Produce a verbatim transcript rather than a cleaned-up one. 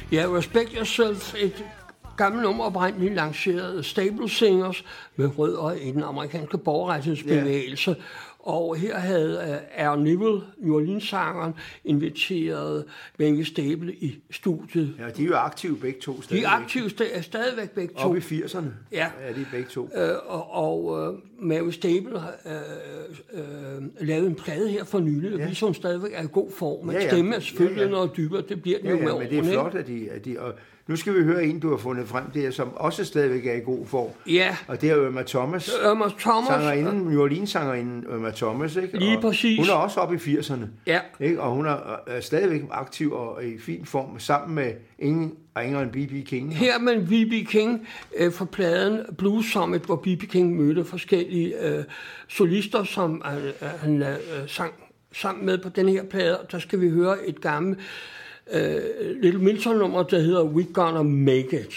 Ja, Respect Yourself, et gammelt nummer oprindeligt lanceret Stable Singers med rødder i den amerikanske borgerrettighedsbevægelse. Yeah. Og her havde uh, R. Neville, New Orleans-sangeren, inviteret Benny Stable i studiet. Ja, de er jo aktive begge to stadigvæk. De er aktive st- stadigvæk begge to. Oppe i firserne ja. er de begge to. Uh, og og uh, Mary Stable har uh, uh, lavet en plade her for nylig, og ja. viser hun stadigvæk er i god form. Men ja, ja. stemme er selvfølgelig ja, ja. noget dybere, det bliver den ja, jo med ja, årene. men det er flot, at de... At de og nu skal vi høre en, du har fundet frem der, som også stadigvæk er i god form. Ja. Og det er Irma Thomas. Irma Thomas. Sangerinden, New Orleans-sangerinden Irma Thomas, ikke? Lige og præcis. Hun er også oppe i firserne. Ja. Ikke? Og hun er, er stadigvæk aktiv og i fin form, sammen med ingen ringer end B B King. Her med B B King øh, for pladen Blues Summit, hvor B B King mødte forskellige øh, solister, som øh, han øh, sang sammen med på den her plade. Der skal vi høre et gammelt Uh, Little Milton-nummer, der hedder We Gonna Make It.